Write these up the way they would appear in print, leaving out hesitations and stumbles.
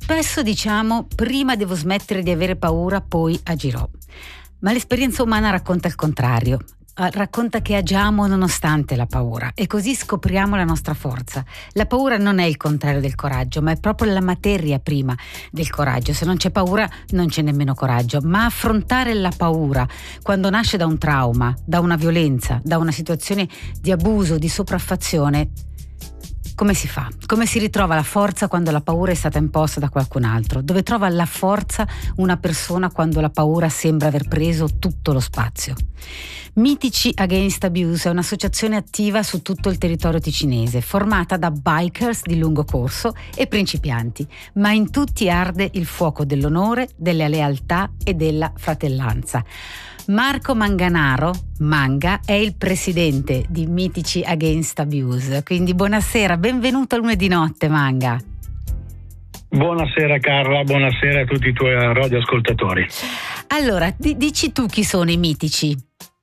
Spesso diciamo prima devo smettere di avere paura, poi agirò. Ma l'esperienza umana racconta il contrario. Racconta che agiamo nonostante la paura e così scopriamo la nostra forza. La paura non è il contrario del coraggio, ma è proprio la materia prima del coraggio. Se non c'è paura non c'è nemmeno coraggio, ma affrontare la paura quando nasce da un trauma, da una violenza, da una situazione di abuso, di sopraffazione, come si fa? Come si ritrova la forza quando la paura è stata imposta da qualcun altro? Dove trova la forza una persona quando la paura sembra aver preso tutto lo spazio? Mitici Against Abuse è un'associazione attiva su tutto il territorio ticinese, formata da bikers di lungo corso e principianti, ma in tutti arde il fuoco dell'onore, della lealtà e della fratellanza. Marco Manganaro, Manga, è il presidente di Mitici Against Abuse, quindi buonasera, benvenuto a lunedì notte, Manga. Buonasera Carla, buonasera a tutti i tuoi radioascoltatori. Allora, dici tu chi sono i Mitici?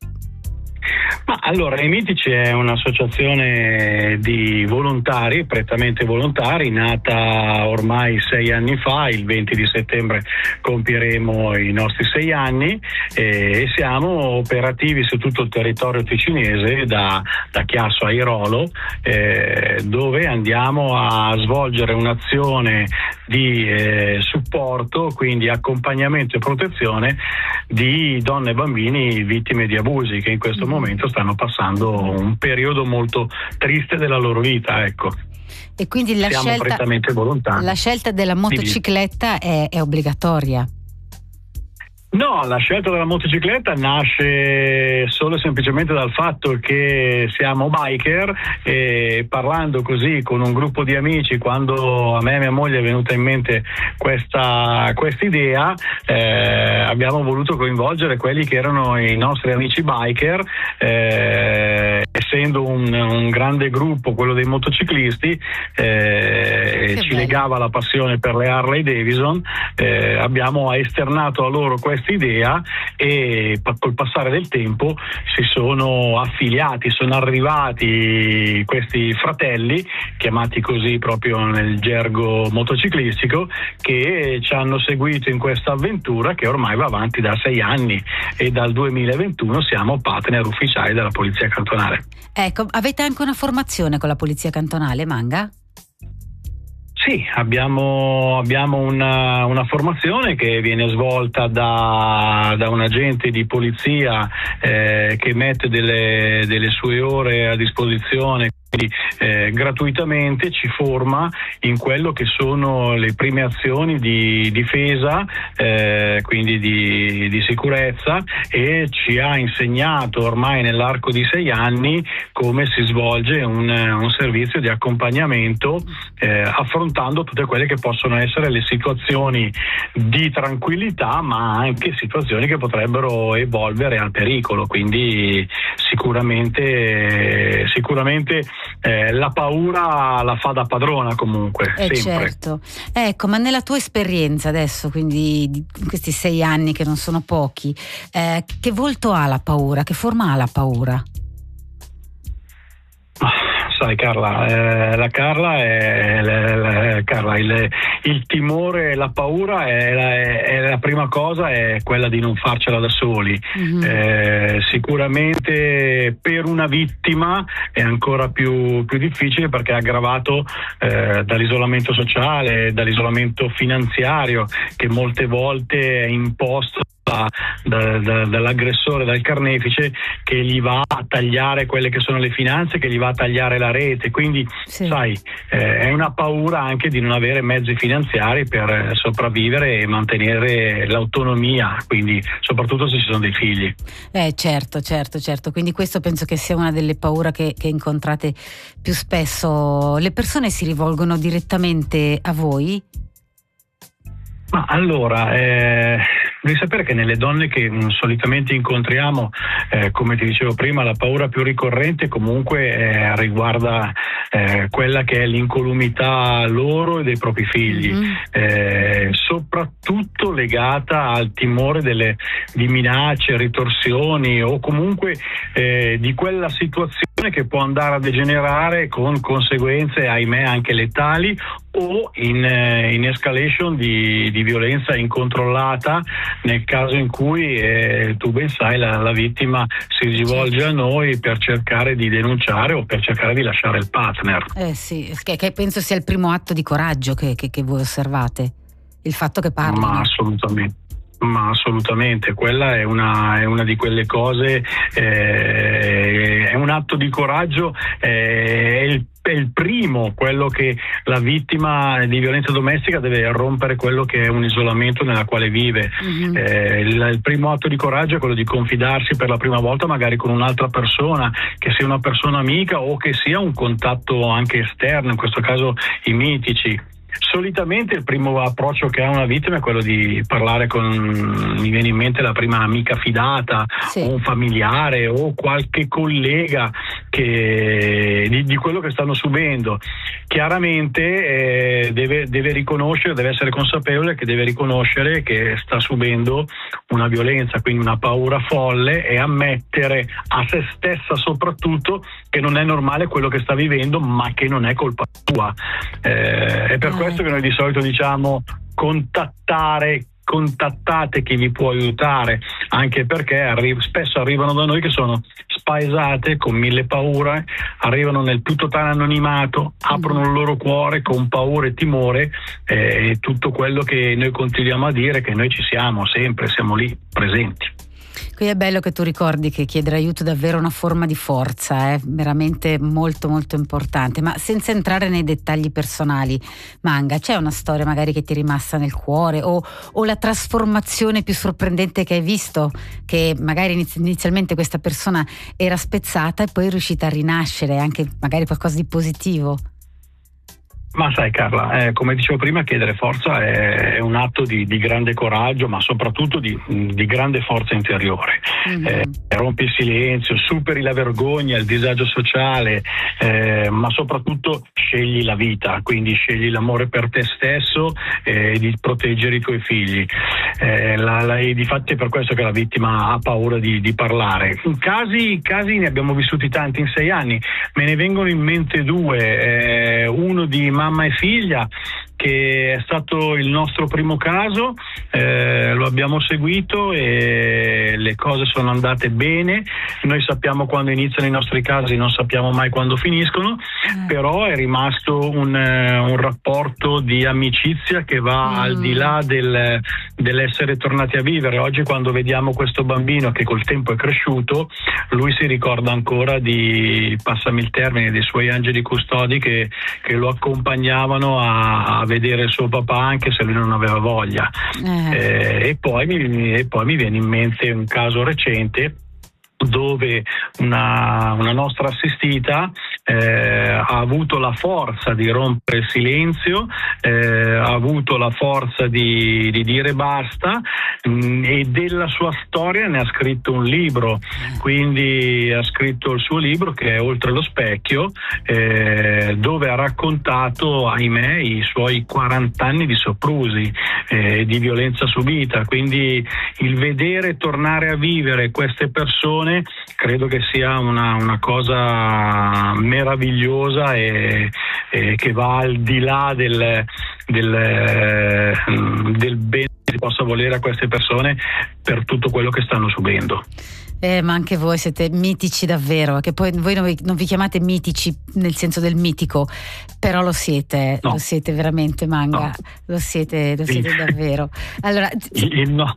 Allora, i Mitici è un'associazione di volontari, prettamente volontari, nata ormai 6 anni fa. Il 20 di settembre compieremo i nostri 6 anni e siamo operativi su tutto il territorio ticinese, da Chiasso a Airolo, dove andiamo a svolgere un'azione di supporto, quindi accompagnamento e protezione di donne e bambini vittime di abusi, che in questo momento stanno passando un periodo molto triste della loro vita, ecco. E quindi siamo prettamente volontari. La scelta della motocicletta è obbligatoria? No, la scelta della motocicletta nasce solo e semplicemente dal fatto che siamo biker e parlando così con un gruppo di amici, quando a me e mia moglie è venuta in mente questa idea, abbiamo voluto coinvolgere quelli che erano i nostri amici biker, essendo un grande gruppo, quello dei motociclisti, ci legava la passione per le Harley Davidson, abbiamo esternato a loro questa idea e col passare del tempo si sono affiliati, sono arrivati questi fratelli, chiamati così proprio nel gergo motociclistico, che ci hanno seguito in questa avventura che ormai va avanti da 6 anni e dal 2021 siamo partner ufficiali della Polizia Cantonale. Ecco, avete anche una formazione con la Polizia Cantonale, Manga? Sì, abbiamo una formazione che viene svolta da un agente di polizia che mette delle sue ore a disposizione. Quindi gratuitamente ci forma in quello che sono le prime azioni di difesa, quindi di sicurezza, e ci ha insegnato ormai nell'arco di 6 anni come si svolge un servizio di accompagnamento, affrontando tutte quelle che possono essere le situazioni di tranquillità, ma anche situazioni che potrebbero evolvere al pericolo. Quindi sicuramente la paura la fa da padrona comunque, sempre. Certo. Ecco, ma nella tua esperienza adesso, quindi di questi 6 anni che non sono pochi, che volto ha la paura? Che forma ha la paura? Sai Carla, il timore, la paura è la prima cosa, è quella di non farcela da soli. Sicuramente per una vittima è ancora più difficile, perché è aggravato dall'isolamento sociale, dall'isolamento finanziario che molte volte è imposto dall'aggressore, dal carnefice, che gli va a tagliare quelle che sono le finanze, che gli va a tagliare la rete. Quindi sì, sai, è una paura anche di non avere mezzi finanziari per sopravvivere e mantenere l'autonomia, quindi soprattutto se ci sono dei figli. Certo, quindi questo penso che sia una delle paure che incontrate più spesso. Le persone si rivolgono direttamente a voi? Ma allora, devi sapere che nelle donne che solitamente incontriamo, come ti dicevo prima, la paura più ricorrente comunque riguarda quella che è l'incolumità loro e dei propri figli, soprattutto legata al timore di minacce, ritorsioni, o comunque di quella situazione che può andare a degenerare con conseguenze, ahimè, anche letali, o in escalation di violenza incontrollata, nel caso in cui tu ben sai la vittima si rivolge a noi per cercare di denunciare o per cercare di lasciare il partner. Sì, che penso sia il primo atto di coraggio che voi osservate, il fatto che parli. Ma assolutamente, quella è una di quelle cose, è un atto di coraggio, è il primo, quello che la vittima di violenza domestica deve rompere quello che è un isolamento nella quale vive. Il primo atto di coraggio è quello di confidarsi per la prima volta magari con un'altra persona, che sia una persona amica o che sia un contatto anche esterno, in questo caso i mitici. Solitamente il primo approccio che ha una vittima è quello di parlare mi viene in mente la prima amica fidata, sì, o un familiare o qualche collega di quello che stanno subendo. Chiaramente deve riconoscere, deve essere consapevole che deve riconoscere che sta subendo una violenza, quindi una paura folle, e ammettere a se stessa soprattutto che non è normale quello che sta vivendo, ma che non è colpa sua. È per questo che noi di solito diciamo contattate chi vi può aiutare, anche perché spesso arrivano da noi che sono spaesate, con mille paure, arrivano nel più totale anonimato, aprono il loro cuore con paura e timore, e tutto quello che noi continuiamo a dire, che noi ci siamo sempre, siamo lì presenti. Quindi è bello che tu ricordi che chiedere aiuto è davvero una forma di forza, è veramente molto molto importante. Ma senza entrare nei dettagli personali, Manga, c'è una storia magari che ti è rimasta nel cuore, o la trasformazione più sorprendente che hai visto, che magari inizialmente questa persona era spezzata e poi è riuscita a rinascere, anche magari qualcosa di positivo? Ma sai Carla, come dicevo prima, chiedere forza è un atto di grande coraggio, ma soprattutto di grande forza interiore. Rompi il silenzio, superi la vergogna, il disagio sociale, ma soprattutto scegli la vita, quindi scegli l'amore per te stesso e di proteggere i tuoi figli. E difatti è per questo che la vittima ha paura di parlare. Casi ne abbiamo vissuti tanti in 6 anni, me ne vengono in mente 2, uno di mamma e figlia, che è stato il nostro primo caso, lo abbiamo seguito e le cose sono andate bene. Noi sappiamo quando iniziano i nostri casi, non sappiamo mai quando finiscono, però è rimasto un rapporto di amicizia che va al di là dell'essere tornati a vivere. Oggi, quando vediamo questo bambino che col tempo è cresciuto, lui si ricorda ancora passami il termine, dei suoi angeli custodi che lo accompagnavano a vedere il suo papà, anche se lui non aveva voglia. E poi mi viene in mente un caso recente dove una nostra assistita ha avuto la forza di rompere il silenzio, ha avuto la forza di dire basta, e della sua storia ne ha scritto un libro. Quindi ha scritto il suo libro, che è Oltre lo specchio, dove ha raccontato, ahimè, i suoi 40 anni di soprusi, di violenza subita. Quindi il vedere tornare a vivere queste persone credo che sia una cosa meravigliosa e che va al di là del bene che si possa volere a queste persone per tutto quello che stanno subendo. Ma anche voi siete mitici davvero, che poi voi non vi chiamate mitici nel senso del mitico, però lo siete, no. Lo siete veramente, Manga, no. Lo siete davvero. Allora, no.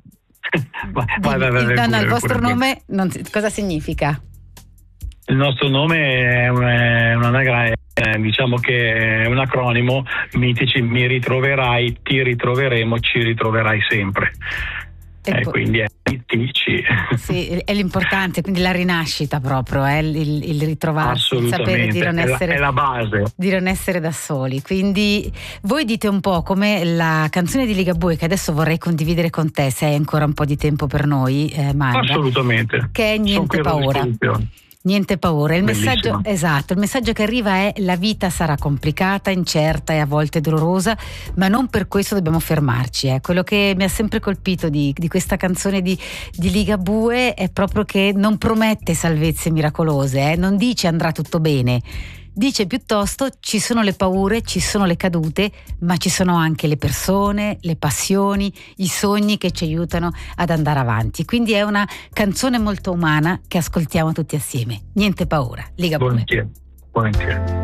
Il vostro nome cosa significa? Il nostro nome è un anagramma, diciamo che è un acronimo. Mitici, mi ritroverai, ti ritroveremo, ci ritroverai sempre. Quindi è mitici. Sì, è l'importante, quindi la rinascita proprio, il ritrovarsi, il sapere di non essere, è la base, di non essere da soli. Quindi voi dite un po' come la canzone di Ligabue, che adesso vorrei condividere con te, se hai ancora un po' di tempo per noi, Manga. Assolutamente. Che è Niente paura. Niente paura, il messaggio che arriva è: la vita sarà complicata, incerta e a volte dolorosa, ma non per questo dobbiamo fermarci. Quello che mi ha sempre colpito di questa canzone di Ligabue è proprio che non promette salvezze miracolose, non dice andrà tutto bene, Dice piuttosto: ci sono le paure, ci sono le cadute, ma ci sono anche le persone, le passioni, i sogni che ci aiutano ad andare avanti. Quindi è una canzone molto umana che ascoltiamo tutti assieme. Niente paura. Ligabue. Volentieri.